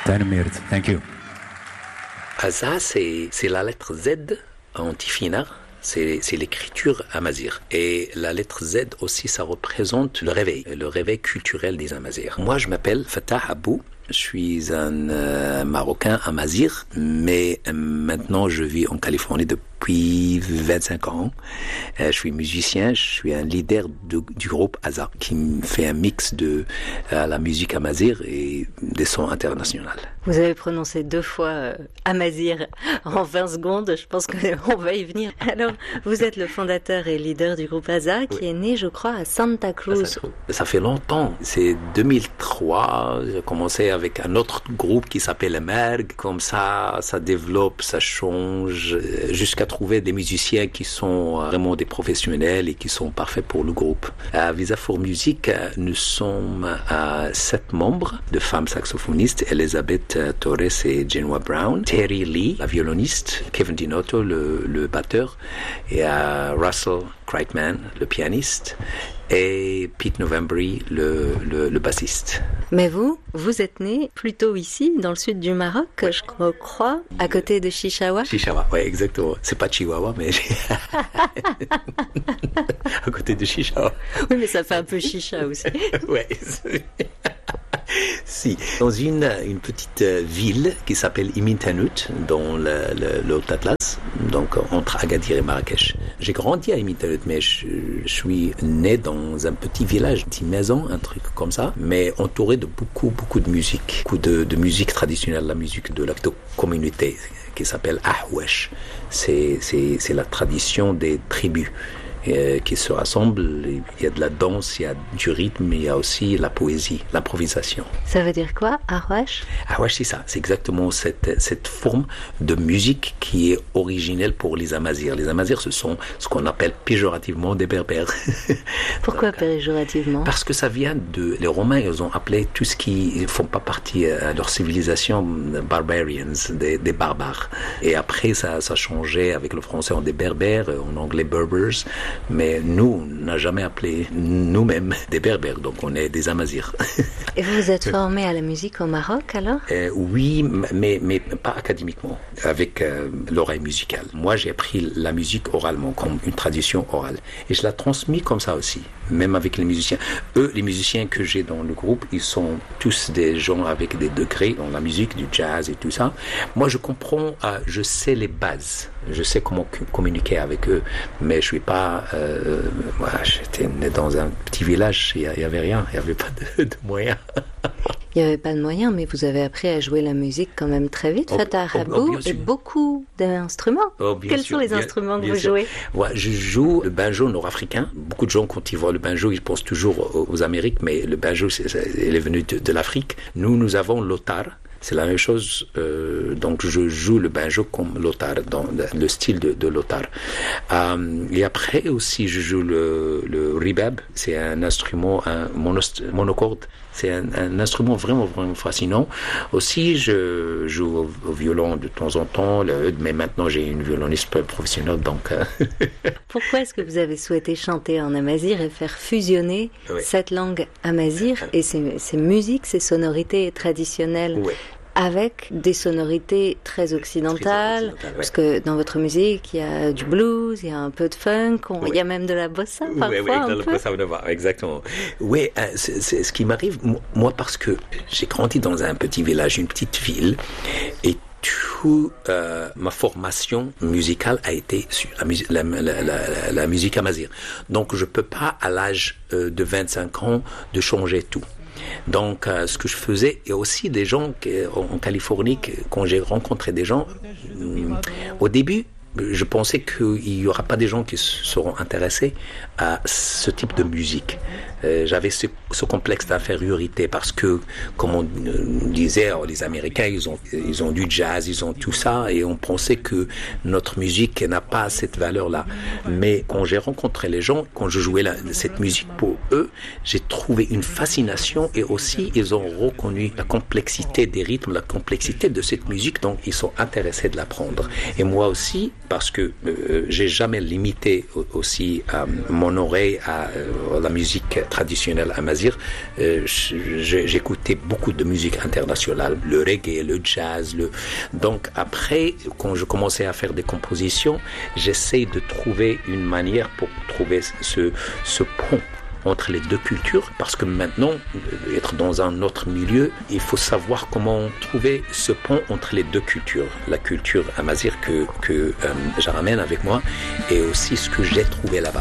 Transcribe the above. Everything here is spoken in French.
Tanmir, thank you. Ça, c'est la lettre Z en tifina. C'est l'écriture amazigh. Et la lettre Z aussi, ça représente le réveil culturel des Amazirs. Moi, je m'appelle Fatah Abou. Je suis un Marocain amazigh, mais maintenant je vis en Californie depuis 25 ans. Je suis musicien, je suis un leader du groupe Aza, qui fait un mix de la musique amazigh et des sons internationaux. Vous avez prononcé 2 fois amazigh en 20 secondes, je pense qu'on va y venir. Alors, vous êtes le fondateur et leader du groupe Aza, qui est né, je crois, à Santa Cruz. Ça fait longtemps, c'est 2003, j'ai commencé avec un autre groupe qui s'appelle Merg, comme ça développe, ça change, jusqu'à trouver des musiciens qui sont vraiment des professionnels et qui sont parfaits pour le groupe. À Visa for Music, nous sommes à 7 membres, de femmes saxophonistes, Elizabeth Torres et Genoa Brown, Terry Lee, la violoniste, Kevin Dinotto, le batteur, et Russell Kreitman, le pianiste, et Pete Novembry, le bassiste. Mais vous êtes né plutôt ici, dans le sud du Maroc, je crois, à côté de Chichaoua. Chichaoua, oui, exactement. C'est pas Chihuahua, mais à côté de Chichaoua. Oui, mais ça fait un peu chicha aussi. Ouais. Si, dans une petite ville qui s'appelle Imintanut, dans le Haut-Atlas, donc entre Agadir et Marrakech. J'ai grandi à Imintanut, mais je suis né dans un petit village, une petite maison, un truc comme ça, mais entouré de beaucoup de musique, beaucoup de musique traditionnelle, la musique de la communauté qui s'appelle Ahwesh. C'est la tradition des tribus. Qui se rassemblent, il y a de la danse, il y a du rythme, il y a aussi la poésie, l'improvisation. Ça veut dire quoi, Ahwesh? Ahwesh, c'est ça, c'est exactement cette forme de musique qui est originelle pour les Amazirs. Les Amazirs, ce sont ce qu'on appelle péjorativement des Berbères. Pourquoi péjorativement? Parce que ça vient les Romains, ils ont appelé tout ce qui ne font pas partie de leur civilisation barbarians, des barbares. Et après, ça changeait avec le français en des Berbères, en anglais Berbers. Mais nous, on n'a jamais appelé nous-mêmes des Berbères, donc on est des Amazirs. Et vous vous êtes formé à la musique au Maroc alors? Oui, mais pas académiquement, avec l'oreille musicale. Moi, j'ai appris la musique oralement, comme une tradition orale. Et je la transmis comme ça aussi, même avec les musiciens. Eux, les musiciens que j'ai dans le groupe, ils sont tous des gens avec des degrés dans la musique, du jazz et tout ça. Moi, je comprends, je sais les bases. Je sais comment communiquer avec eux, mais je suis pas... moi, j'étais né dans un petit village, il n'y avait rien, il n'y avait pas de moyens. Il n'y avait pas de moyens, mais vous avez appris à jouer la musique quand même très vite, Fatah Abou, et beaucoup d'instruments. Quels sont les instruments que vous jouez? Ouais, je joue le banjo nord-africain. Beaucoup de gens, quand ils voient le banjo, ils pensent toujours aux Amériques, mais le banjo, il est venu de l'Afrique. Nous avons l'otar. C'est la même chose, donc je joue le banjo comme l'otar, dans le style de l'otar. Et après aussi, je joue le rebab, c'est un instrument monocorde. C'est un instrument vraiment fascinant. Aussi, je joue au violon de temps en temps, mais maintenant j'ai une violoniste professionnelle, donc... Pourquoi est-ce que vous avez souhaité chanter en amazigh et faire fusionner cette langue amazigh et ces musiques, ces sonorités traditionnelles avec des sonorités très occidentales, parce que dans votre musique, il y a du blues, il y a un peu de funk, il y a même de la bossa parfois. Oui, dans la bossa nova, exactement. Oui, c'est ce qui m'arrive, moi, parce que j'ai grandi dans un petit village, une petite ville, et toute ma formation musicale a été sur la musique amazigh. Donc, je peux pas, à l'âge de 25 ans, de changer tout. Donc, ce que je faisais, et aussi des gens en Californie, quand j'ai rencontré des gens, au début, je pensais qu'il n'y aura pas des gens qui seront intéressés à ce type de musique. J'avais ce complexe d'infériorité parce que, comme on disait, les Américains, ils ont du jazz, ils ont tout ça, et on pensait que notre musique n'a pas cette valeur-là. Mais quand j'ai rencontré les gens, quand je jouais cette musique pour eux, j'ai trouvé une fascination, et aussi ils ont reconnu la complexité des rythmes, la complexité de cette musique, donc ils sont intéressés de l'apprendre. Et moi aussi, parce que j'ai jamais limité aussi mon oreille à la musique traditionnelle amazigh, j'écoutais beaucoup de musique internationale, le reggae, le jazz. Donc après, quand je commençais à faire des compositions, j'essaie de trouver une manière pour trouver ce pont entre les deux cultures, parce que maintenant, être dans un autre milieu, il faut savoir comment trouver ce pont entre les deux cultures. La culture amazigh que je ramène avec moi et aussi ce que j'ai trouvé là-bas.